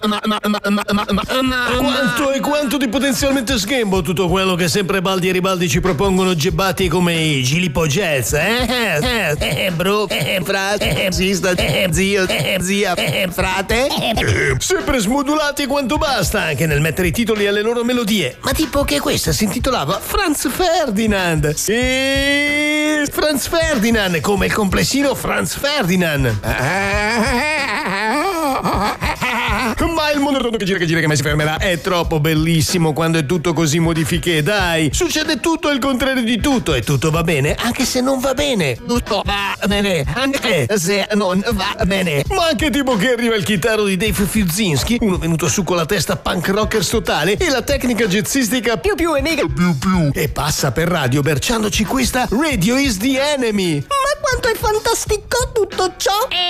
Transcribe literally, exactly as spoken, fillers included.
ma, ma, ma, ma, ma, ma, ma, Quanto e quanto di potenzialmente sghembo tutto quello che sempre Baldi e Ribaldi ci propongono gebbati come i Gilipo Jazz, eh? Eh, eh, bro, eh, frate, eh, sista, eh, zio, eh, zia, eh, frate. Eh, sempre smodulati quanto basta, anche nel mettere i titoli alle loro melodie. Ma tipo che questa si intitolava Franz Ferdinand. E Franz Ferdinand, come il complessino Franz Ferdinand. Ma il mondo è rotondo che gira che gira che mai si fermerà. È troppo bellissimo quando è tutto così modifiche. Dai, succede tutto il contrario di tutto e tutto va bene anche se non va bene. tutto va bene, anche se non va bene. Ma anche tipo che arriva il chitarro di Dave Fiuzinski, uno venuto su con la testa punk rockers totale e la tecnica jazzistica più più e mega più più e passa per radio berciandoci questa Radio is the Enemy. Ma quanto è fantastico tutto ciò!